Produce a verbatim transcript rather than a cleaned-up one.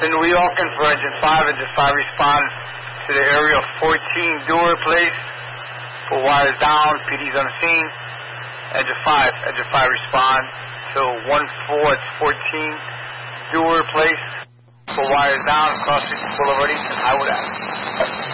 Austin, we Orkin for Engine five. Engine five responds to the area of fourteen Dewar Place. Full wires down, P D's on the scene. Engine five, Engine five respond to one four, it's fourteen Dewar Place. Full wires down, across Boulevard East and Highwood Avenue.